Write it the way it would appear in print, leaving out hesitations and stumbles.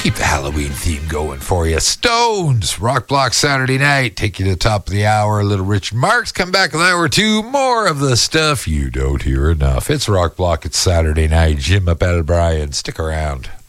Keep the Halloween theme going for you. Stones, Rock Block Saturday night. Take you to the top of the hour. Little Rich Marks. Come back with hour two. More of the stuff you don't hear enough. It's Rock Block. It's Saturday night. Jim up at O'Brien. Stick around.